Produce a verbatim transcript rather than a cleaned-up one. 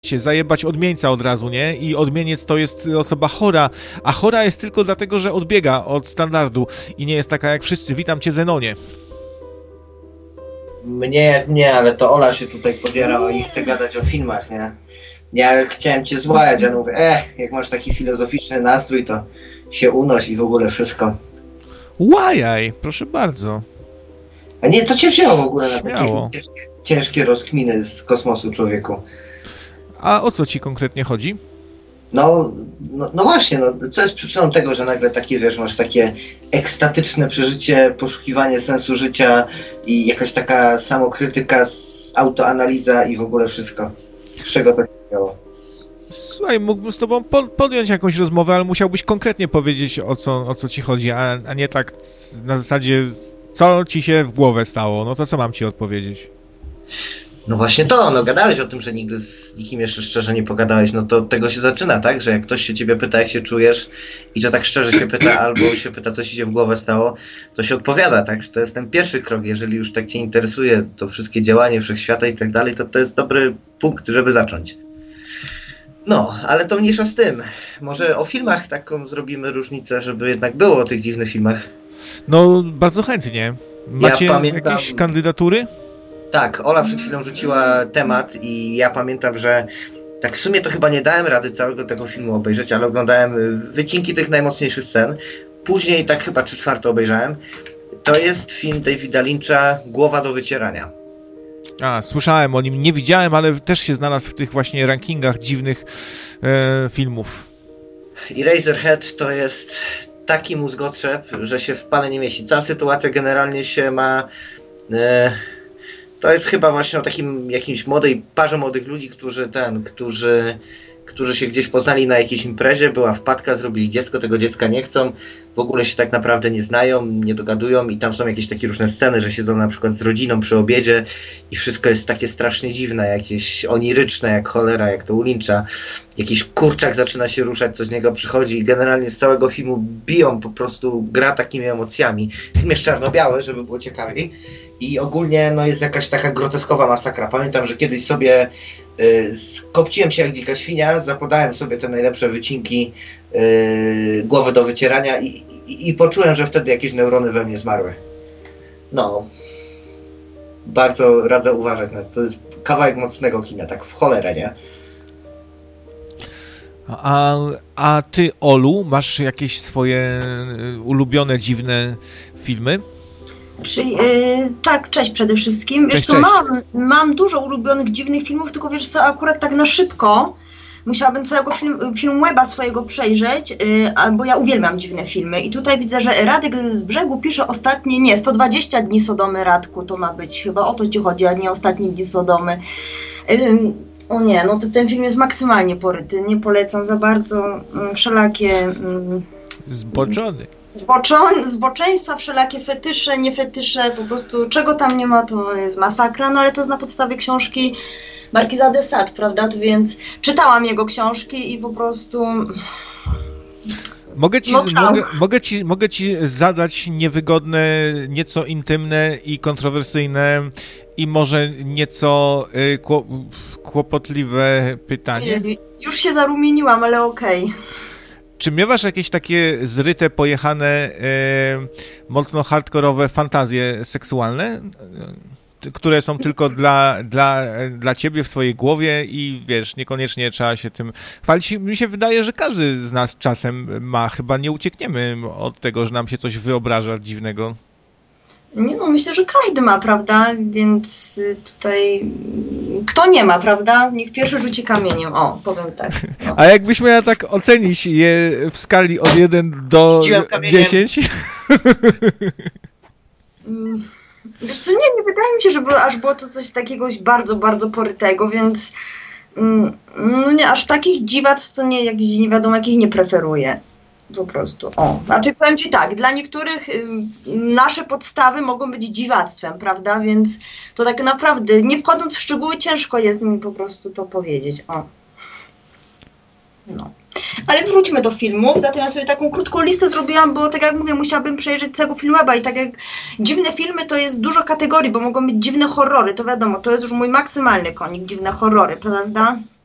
zajebać odmieńca od razu, nie? I odmieniec to jest osoba chora, a chora jest tylko dlatego, że odbiega od standardu i nie jest taka jak wszyscy. Witam cię, Zenonie. Mnie nie, ale to Ola się tutaj podziera i chce gadać o filmach, nie? Ja chciałem cię złajać, ale mówię, eh, jak masz taki filozoficzny nastrój, to się unoś i w ogóle wszystko. Łajaj, proszę bardzo. A nie, to cię wzięło w ogóle na takie ciężkie, ciężkie rozkminy z kosmosu, człowieku. A o co ci konkretnie chodzi? No, no, no właśnie, no, co jest przyczyną tego, że nagle takie, wiesz, masz takie ekstatyczne przeżycie, poszukiwanie sensu życia i jakaś taka samokrytyka, autoanaliza i w ogóle wszystko. Z czego to się działo? Słuchaj, mógłbym z tobą po- podjąć jakąś rozmowę, ale musiałbyś konkretnie powiedzieć, o co, o co ci chodzi, a, a nie tak na zasadzie, co ci się w głowę stało. No to co mam ci odpowiedzieć? No właśnie to, no gadałeś o tym, że nigdy z nikim jeszcze szczerze nie pogadałeś, no to od tego się zaczyna, tak? Że jak ktoś się ciebie pyta, jak się czujesz i to tak szczerze się pyta, albo się pyta, co ci się w głowę stało, to się odpowiada, tak? To jest ten pierwszy krok, jeżeli już tak cię interesuje to wszystkie działanie wszechświata i tak dalej, to to jest dobry punkt, żeby zacząć. No, ale to mniejsza z tym. Może o filmach taką zrobimy różnicę, żeby jednak było o tych dziwnych filmach. No, bardzo chętnie. Macie ja pamiętam... jakieś kandydatury? Tak, Ola przed chwilą rzuciła temat i ja pamiętam, że tak w sumie to chyba nie dałem rady całego tego filmu obejrzeć, ale oglądałem wycinki tych najmocniejszych scen. Później tak chyba trzy czwarte obejrzałem. To jest film Davida Lyncha Głowa do wycierania. A, słyszałem o nim, nie widziałem, ale też się znalazł w tych właśnie rankingach dziwnych e, filmów. Eraserhead to jest taki mózgotrzep, że się w pale nie mieści. Cała sytuacja generalnie się ma... E, To jest chyba właśnie o takim jakimś młodej parze młodych ludzi, którzy ten, którzy, którzy się gdzieś poznali na jakiejś imprezie, była wpadka, zrobili dziecko, tego dziecka nie chcą, w ogóle się tak naprawdę nie znają, nie dogadują i tam są jakieś takie różne sceny, że siedzą na przykład z rodziną przy obiedzie i wszystko jest takie strasznie dziwne, jakieś oniryczne, jak cholera, jak to u Lyncha. Jakiś kurczak zaczyna się ruszać, co z niego przychodzi i generalnie z całego filmu biją, po prostu gra takimi emocjami. Film jest czarno-biały, żeby było ciekawiej. I ogólnie no, jest jakaś taka groteskowa masakra. Pamiętam, że kiedyś sobie y, skopciłem się jak dzika świnia, zapodałem sobie te najlepsze wycinki y, głowy do wycierania i, i, i poczułem, że wtedy jakieś neurony we mnie zmarły. No. Bardzo radzę uważać na to. To jest kawałek mocnego kina, tak w cholerę, nie? A, a ty, Olu, masz jakieś swoje ulubione, dziwne filmy? Czyli, yy, tak, cześć przede wszystkim. Wiesz Cześć, co, cześć. mam, mam dużo ulubionych, dziwnych filmów, tylko wiesz co, akurat tak na szybko musiałabym całego film, film Weba swojego przejrzeć, yy, bo ja uwielbiam dziwne filmy. I tutaj widzę, że Radek z Brzegu pisze ostatnie, nie, sto dwadzieścia dni Sodomy, Radku, to ma być, chyba o to ci chodzi, a nie ostatnie dni Sodomy. Yy, o nie, no to ten film jest maksymalnie poryty, nie polecam za bardzo, yy, wszelakie... Yy, Zboczony. Zboczo- zboczeństwa, wszelakie fetysze, nie fetysze, po prostu czego tam nie ma, to jest masakra, no ale to jest na podstawie książki Markiza de Sade, prawda, to więc czytałam jego książki i po prostu... Mogę ci, No, mogę, mogę, ci, mogę ci zadać niewygodne, nieco intymne i kontrowersyjne i może nieco y, kło, kłopotliwe pytanie? Już się zarumieniłam, ale okej. Okay. Czy miewasz jakieś takie zryte, pojechane, e, mocno hardkorowe fantazje seksualne, e, które są tylko dla, dla, dla ciebie w twojej głowie i wiesz, niekoniecznie trzeba się tym chwalić? Mi się wydaje, że każdy z nas czasem ma, chyba nie uciekniemy od tego, że nam się coś wyobraża dziwnego. Nie no, myślę, że każdy ma, prawda, więc tutaj kto nie ma, prawda, niech pierwszy rzuci kamieniem, o, powiem tak. No. A jakbyś miała tak ocenić je w skali od jeden do dziesięciu? Wiesz co, nie, nie wydaje mi się, żeby aż było to coś takiego bardzo, bardzo porytego, więc no nie, aż takich dziwactw to nie, jakichś nie wiadomo, jakich nie preferuję. Po prostu. O. Znaczy powiem ci tak, dla niektórych y, nasze podstawy mogą być dziwactwem, prawda? Więc to tak naprawdę, nie wchodząc w szczegóły, ciężko jest mi po prostu to powiedzieć. O. No. Ale wróćmy do filmów, zatem ja sobie taką krótką listę zrobiłam, bo tak jak mówię, musiałabym przejrzeć całego Filmweba i tak jak dziwne filmy to jest dużo kategorii, bo mogą być dziwne horrory, to wiadomo, to jest już mój maksymalny konik, dziwne horrory, prawda?